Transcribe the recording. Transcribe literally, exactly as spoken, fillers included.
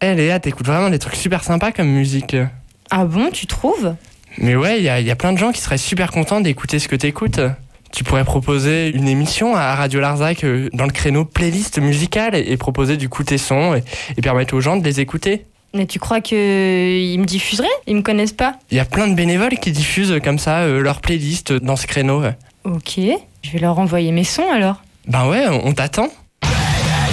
Eh Léa, t'écoutes vraiment des trucs super sympas comme musique. Ah bon, tu trouves ? Mais ouais, il y a, y a plein de gens qui seraient super contents d'écouter ce que t'écoutes. Tu pourrais proposer une émission à Radio Larzac euh, dans le créneau playlist musicale et, et proposer du coup tes sons et, et permettre aux gens de les écouter. Mais tu crois qu'ils me diffuseraient ? Ils me connaissent pas ? Il y a plein de bénévoles qui diffusent comme ça euh, leur playlist dans ce créneau. Ok, je vais leur envoyer mes sons alors. Ben ouais, on, on t'attend.